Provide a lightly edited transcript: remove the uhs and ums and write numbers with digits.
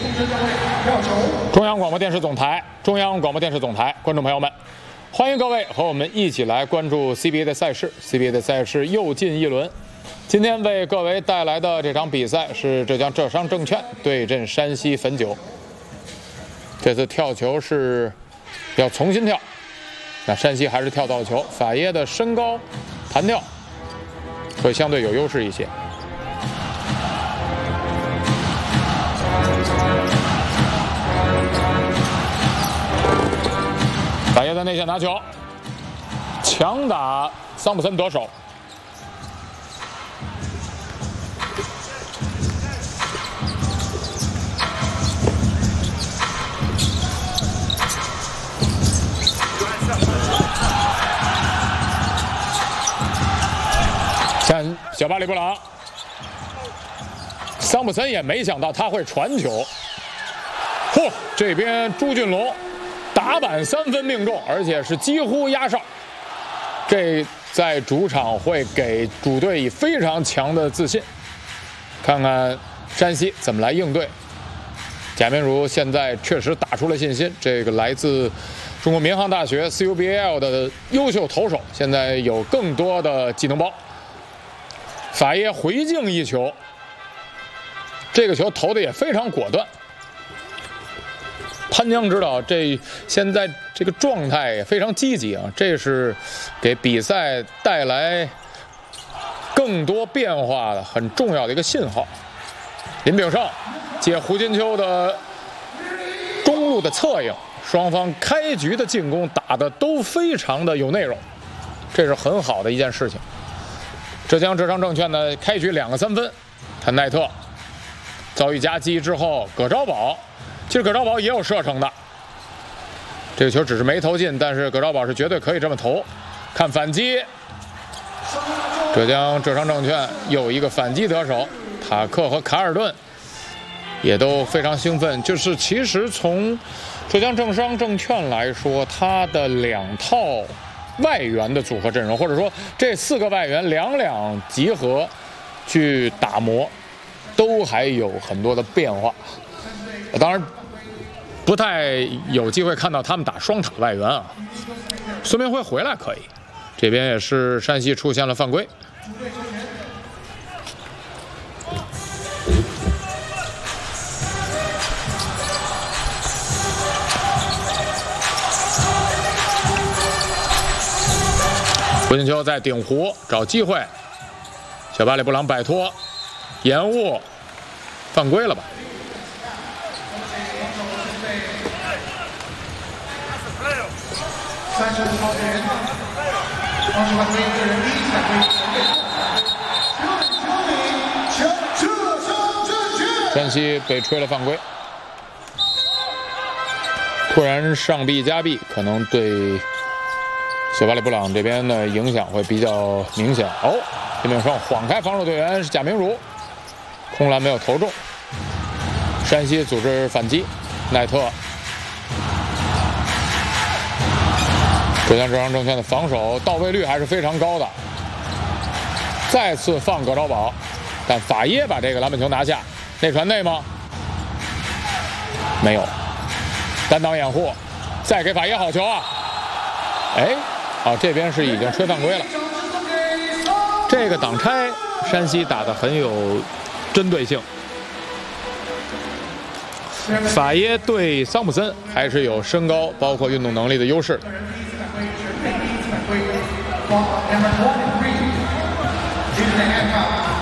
中央广播电视总台，观众朋友们，欢迎各位和我们一起来关注 CBA 的赛事。CBA 的赛事又进一轮，今天为各位带来的这场比赛是浙江浙商证券对阵山西汾酒。这次跳球是要重新跳，那山西还是跳倒球，法耶的身高弹跳会相对有优势一些。法耶在内线拿球，强打桑普森得手。像小巴里布朗，桑普森也没想到他会传球。嚯，这边朱俊龙打板3分命中，而且是几乎压哨。这在主场会给主队以非常强的自信。看看山西怎么来应对。贾明儒现在确实打出了信心，这个来自中国民航大学 CUBL 的优秀投手，现在有更多的技能包。法耶回敬一球，这个球投的也非常果断。潘江指导现在这个状态也非常积极啊，这是给比赛带来更多变化的很重要的一个信号。林炳胜接胡金秋的中路的策应，双方开局的进攻打得都非常的有内容，这是很好的一件事情。浙江浙商证券呢，开局2个3分，谭奈特遭遇夹击之后，葛昭宝，其实葛昭宝也有射程的，这个球只是没投进，但是葛昭宝是绝对可以这么投。看反击，浙江浙商证券有一个反击得手，塔克和卡尔顿也都非常兴奋。就是其实从浙江浙商证券来说，它的2套外援的组合阵容，或者说这4个外援两集合去打磨，都还有很多的变化。当然不太有机会看到他们打双塔外援啊。孙明辉回来可以，这边也是山西出现了犯规。胡金秋在顶弧找机会，小巴里布朗摆脱，延误，犯规了吧？山西被吹了犯规，突然上臂加臂，可能对小巴里布朗这边的影响会比较明显。哦，林炳胜晃开防守队员是贾明儒，空篮没有投中。山西组织反击，奈特。浙江浙商证券的防守到位率还是非常高的，再次放葛昭宝，但法耶把这个篮板球拿下。内传内吗？没有，单挡掩护，再给法耶好球啊！哎，好，这边是已经吹犯规了。这个挡拆，山西打得很有针对性。法耶对桑普森还是有身高包括运动能力的优势的。 Number 23,